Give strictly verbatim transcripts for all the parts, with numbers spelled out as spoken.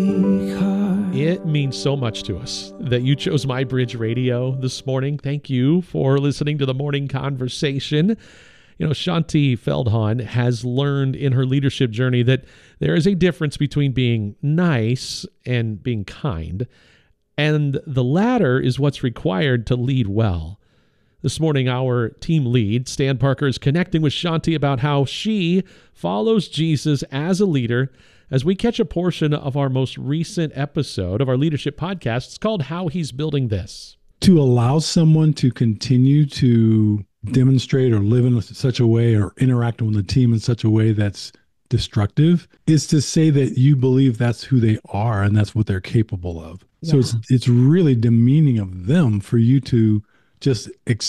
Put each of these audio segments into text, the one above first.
It means so much to us that you chose MyBridge Radio this morning. Thank you for listening to the morning conversation. You know, Shaunti Feldhahn has learned in her leadership journey that there is a difference between being nice and being kind, and the latter is what's required to lead well. This morning, our team lead, Stan Parker, is connecting with Shaunti about how she follows Jesus as a leader as we catch a portion of our most recent episode of our leadership podcast. It's called How He's Building This. To allow someone to continue to demonstrate or live in such a way or interact with the team in such a way that's destructive is to say that you believe that's who they are and that's what they're capable of. Yeah. So it's it's really demeaning of them for you to just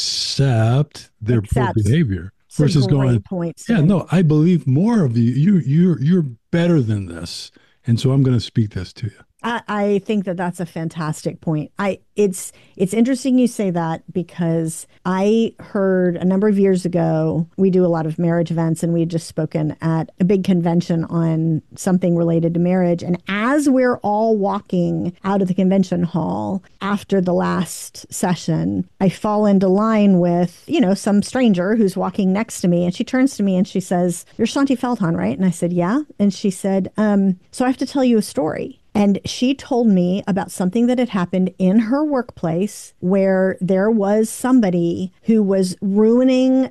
accept their accept. poor behavior. That's versus going, point, yeah, no, I believe more of you. You, you're, you're better than this. And so I'm going to speak this to you. I, I think that that's a fantastic point. I it's it's interesting you say that because I heard a number of years ago, we do a lot of marriage events, and we had just spoken at a big convention on something related to marriage. And as we're all walking out of the convention hall after the last session, I fall into line with, you know, some stranger who's walking next to me, and she turns to me and she says, "You're Shaunti Feldhahn, right?" And I said, "Yeah." And she said, um, "So I have to tell you a story." And she told me about something that had happened in her workplace where there was somebody who was ruining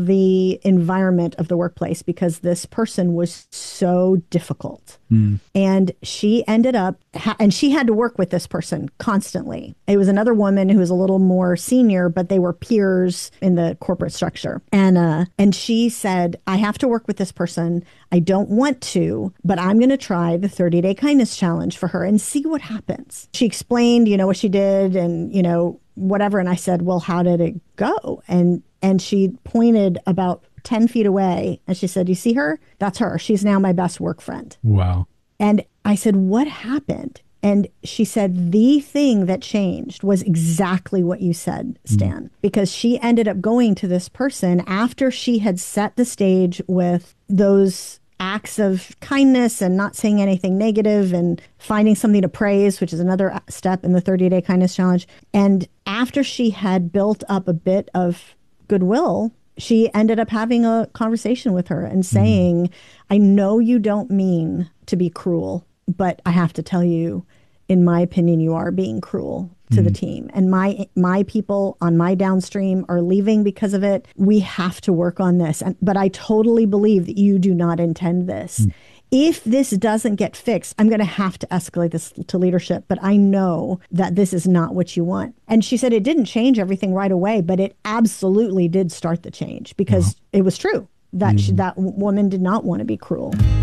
the environment of the workplace because this person was so difficult. Mm. And she ended up, ha- and she had to work with this person constantly. It was another woman who was a little more senior, but they were peers in the corporate structure. And, uh, and she said, "I have to work with this person. I don't want to, but I'm going to try the thirty day kindness challenge for her and see what happens." She explained, you know, what she did and, you know, whatever. And I said, "Well, how did it go?" And And she pointed about ten feet away and she said, "You see her? That's her. She's now my best work friend." Wow. And I said, "What happened?" And she said, "The thing that changed was exactly what you said, Stan, mm. because she ended up going to this person after she had set the stage with those acts of kindness and not saying anything negative and finding something to praise, which is another step in the thirty day kindness challenge. And after she had built up a bit of goodwill, she ended up having a conversation with her and saying, mm. "I know you don't mean to be cruel, but I have to tell you, in my opinion, you are being cruel to mm. the team. And my my people on my downstream are leaving because of it. We have to work on this. And, but I totally believe that you do not intend this. Mm. If this doesn't get fixed, I'm going to have to escalate this to leadership, but I know that this is not what you want." And she said it didn't change everything right away, but it absolutely did start the change because wow. it was true that mm. she, that woman did not want to be cruel.